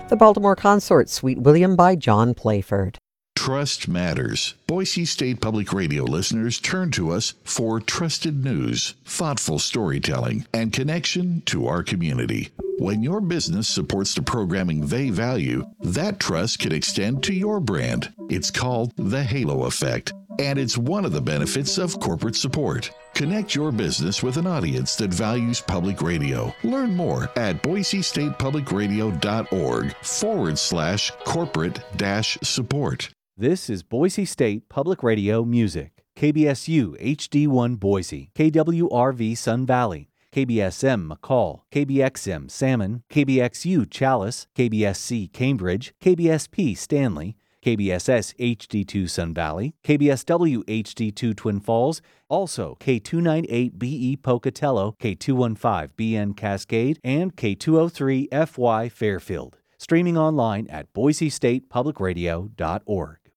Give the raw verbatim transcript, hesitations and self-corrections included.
The Baltimore Consort, Sweet William by John Playford. Trust matters. Boise State Public Radio listeners turn to us for trusted news, thoughtful storytelling, and connection to our community. When your business supports the programming they value, that trust can extend to your brand. It's called the Halo Effect, and it's one of the benefits of corporate support. Connect your business with an audience that values public radio. Learn more at boise state public radio dot org forward slash corporate dash support. This is Boise State Public Radio Music. K B S U H D one Boise, K W R V Sun Valley, K B S M McCall, K B X M Salmon, K B X U Chalice, K B S C Cambridge, K B S P Stanley, K B S S H D two Sun Valley, K B S W H D two Twin Falls, also K two ninety-eight B E Pocatello, K two fifteen B N Cascade, and K two oh three F Y Fairfield. Streaming online at boise state public radio dot org.